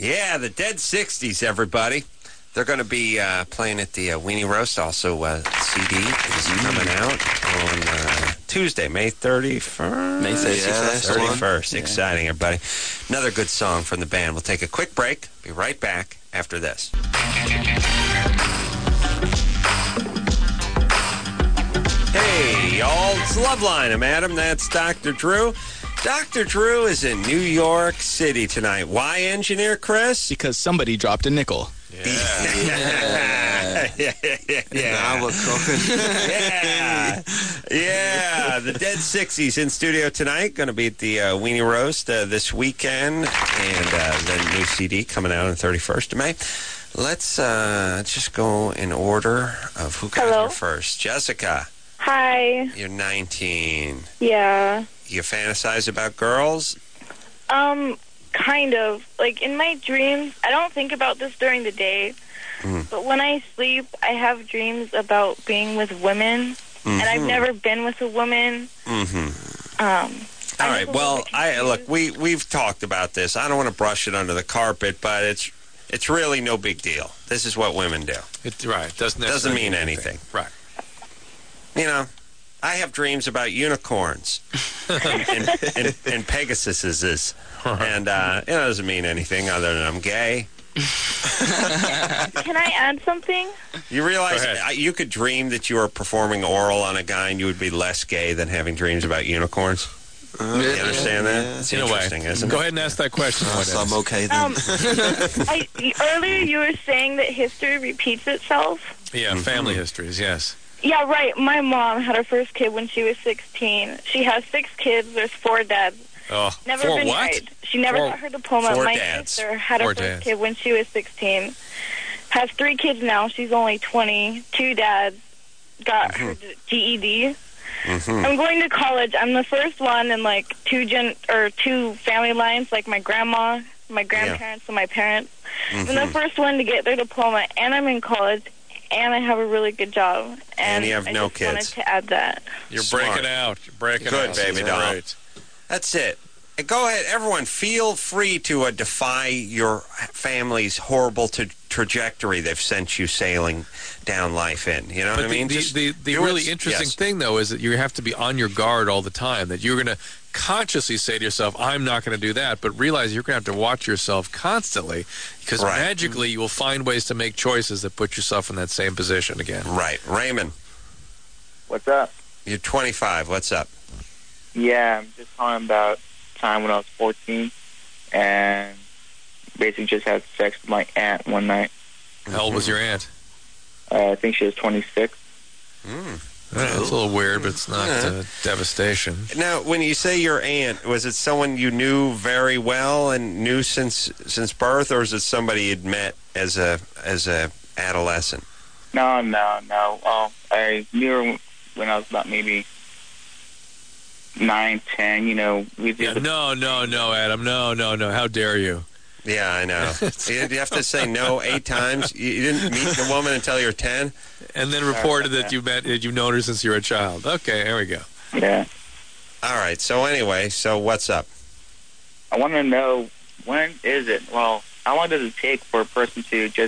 Yeah, the Dead 60s, everybody. They're going to be playing at the Weenie Roast. Also, CD is coming out on Tuesday, May 31st. May 31st. Yeah. Exciting, everybody. Another good song from the band. We'll take a quick break. Be right back after this. Hey, y'all. It's Loveline. I'm Adam. That's Dr. Drew. Dr. Drew is in New York City tonight. Why, Engineer Chris? Because somebody dropped a nickel. Yeah. Now we're cooking. Yeah. The Dead 60s in studio tonight. Going to be at the Weenie Roast this weekend. And the new CD coming out on the 31st of May. Let's just go in order of who got here first. Jessica. Hi. You're 19. Yeah. You fantasize about girls? Kind of. Like, in my dreams, I don't think about this during the day, but when I sleep, I have dreams about being with women, and I've never been with a woman. All right, well, look, we've talked about this. I don't want to brush it under the carpet, but it's really no big deal. This is what women do. Right. Doesn't mean anything. Right. You know, I have dreams about unicorns and Pegasuses, and it doesn't mean anything other than I'm gay. Can I add something? You realize you could dream that you were performing oral on a guy and you would be less gay than having dreams about unicorns? You understand that? It's interesting, isn't it? Go ahead and ask that question. So I'm okay then. Earlier you were saying that history repeats itself. Yeah, family histories, yes. Yeah, right. My mom had her first kid when she was 16. She has 6 kids. There's 4 dads. Oh, Never been married. She never got her diploma. My sister had her first kid when she was 16. Has 3 kids now. She's only 20. 2 dads got her GED. I'm going to college. I'm the first one in like 2 family lines, like my grandma, my grandparents, and my parents. I'm the first one to get their diploma, and I'm in college. And I have a really good job. And you have no kids. I just wanted to add that. You're breaking out. Good, baby doll. Right. That's it. And go ahead, everyone. Feel free to defy your family's horrible trajectory they've sent you sailing down life in. You know what I mean? The really interesting thing, though, is that you have to be on your guard all the time. That you're going to consciously say to yourself, I'm not going to do that, but realize you're going to have to watch yourself constantly because magically you will find ways to make choices that put yourself in that same position again. Right. Raymond. What's up? You're 25. What's up? Yeah, I'm just talking about time when I was 14 and basically just had sex with my aunt one night. How old was your aunt? I think she was 26. That's a little weird, but it's not devastation. Now, when you say your aunt, was it someone you knew very well and knew since birth, or is it somebody you'd met as a adolescent? No. I knew her when I was about maybe 9, 10. You know, we did. No, Adam. No. How dare you? Yeah, I know. You have to say no 8 times. You didn't meet the woman until you're 10, and then reported that you've known her since you were a child. Okay, there we go. Yeah. All right. So anyway, what's up? I want to know, when is it? Well, how long does it take for a person to just